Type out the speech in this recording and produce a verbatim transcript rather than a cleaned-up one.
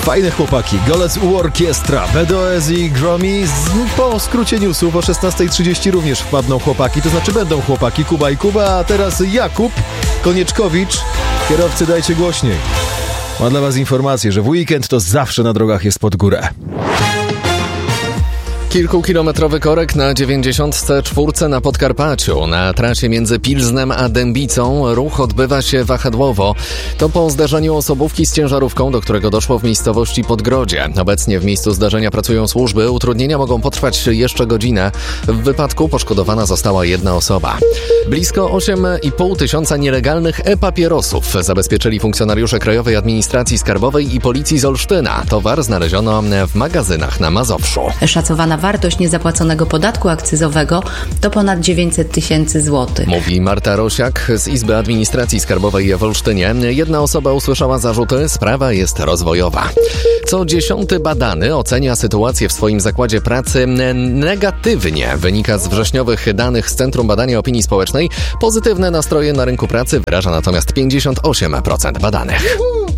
Fajne chłopaki, Golec U Orkiestra, B D O S i Gromi. Po skrócie newsów o szesnasta trzydzieści również wpadną chłopaki, to znaczy będą chłopaki Kuba i Kuba, a teraz Jakub Konieczkowicz. Kierowcy, dajcie głośniej. Ma dla was informację, że w weekend to zawsze na drogach jest pod górę. Kilkukilometrowy korek na dziewięćdziesiątce czwórce na Podkarpaciu. Na trasie między Pilznem a Dębicą ruch odbywa się wahadłowo. To po zdarzeniu osobówki z ciężarówką, do którego doszło w miejscowości Podgrodzie. Obecnie w miejscu zdarzenia pracują służby. Utrudnienia mogą potrwać jeszcze godzinę. W wypadku poszkodowana została jedna osoba. Blisko osiem i pół tysiąca nielegalnych e-papierosów zabezpieczyli funkcjonariusze Krajowej Administracji Skarbowej i Policji z Olsztyna. Towar znaleziono w magazynach na Mazowszu. Szacowana wartość niezapłaconego podatku akcyzowego to ponad dziewięćset tysięcy złotych. Mówi Marta Rosiak z Izby Administracji Skarbowej w Olsztynie. Jedna osoba usłyszała zarzuty, sprawa jest rozwojowa. Co dziesiąty badany ocenia sytuację w swoim zakładzie pracy negatywnie. Wynika z wrześniowych danych z Centrum Badania Opinii Społecznej. Pozytywne nastroje na rynku pracy wyraża natomiast pięćdziesiąt osiem procent badanych.